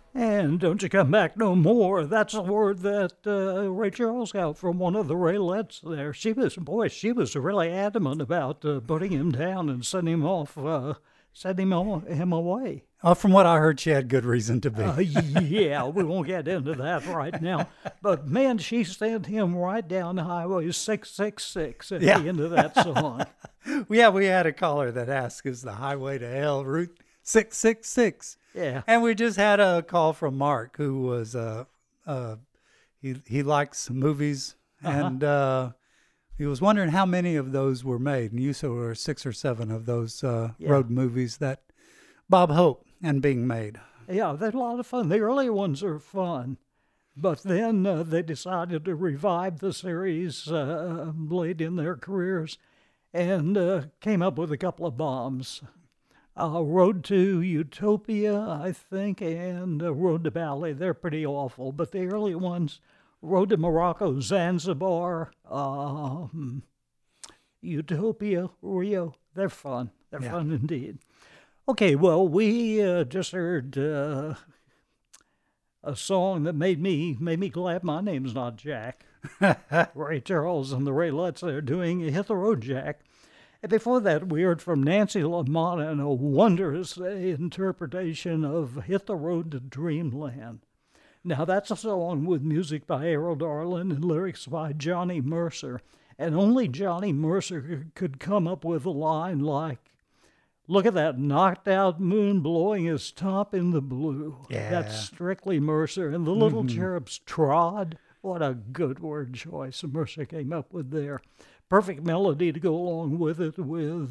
And don't you come back no more. That's a word that Ray Charles got from one of the Raylettes there. She was really adamant about putting him down and sending him off, him away. From what I heard, she had good reason to be. Yeah, we won't get into that right now. But man, she sent him right down Highway 666 at the end of that song. Yeah, we had a caller that asked, is the highway to hell Route 666? Yeah. And we just had a call from Mark, who was, he likes movies, and he was wondering how many of those were made. And you said there were 6 or 7 of those road movies that Bob Hope and being made. Yeah, they're a lot of fun. The early ones are fun. But then they decided to revive the series late in their careers and came up with a couple of bombs. Road to Utopia, I think, and Road to Bali. They're pretty awful. But the early ones, Road to Morocco, Zanzibar, Utopia, Rio, they're fun. They're fun indeed. Okay, well, we just heard a song that made me glad my name's not Jack. Ray Charles and the Raylettes, they're doing Hit the Road, Jack. And before that, we heard from Nancy LaMotta and a wondrous interpretation of Hit the Road to Dreamland. Now, that's a song with music by Harold Arlen and lyrics by Johnny Mercer. And only Johnny Mercer could come up with a line like, "Look at that knocked out moon blowing his top in the blue." Yeah. That's strictly Mercer. And the Little Cherubs trod. What a good word choice Mercer came up with there. Perfect melody to go along with it,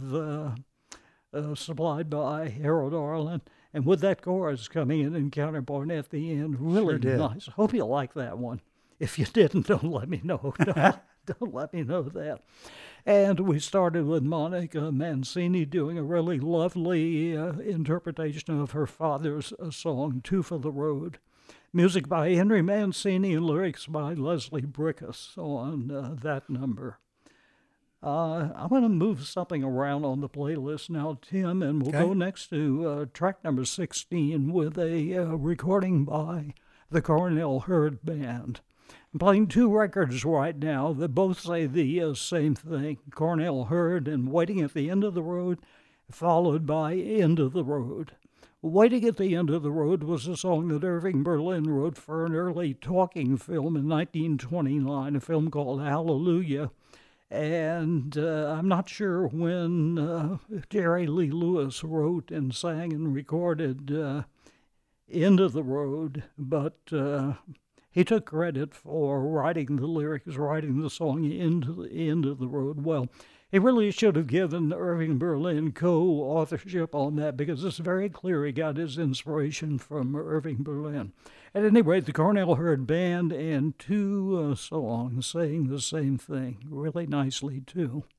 supplied by Harold Arlen. And with that chorus coming in and counterpoint at the end, really nice. Hope you like that one. If you didn't, don't let me know. Don't let me know that. And we started with Monica Mancini doing a really lovely interpretation of her father's song, Two for the Road. Music by Henry Mancini and lyrics by Leslie Brickus on that number. I'm going to move something around on the playlist now, Tim, and we'll go next to track number 16 with a recording by the Cornell Hurd Band. I'm playing 2 records right now that both say the same thing, Cornell Hurd and Waiting at the End of the Road, followed by End of the Road. Waiting at the End of the Road was a song that Irving Berlin wrote for an early talking film in 1929, a film called Hallelujah. And I'm not sure when Jerry Lee Lewis wrote and sang and recorded End of the Road, but he took credit for writing the lyrics, writing the song Into the End of the Road. Well, he really should have given Irving Berlin co-authorship on that because it's very clear he got his inspiration from Irving Berlin. At any rate, the Cornell Hurd Band and 2 songs saying the same thing really nicely, too.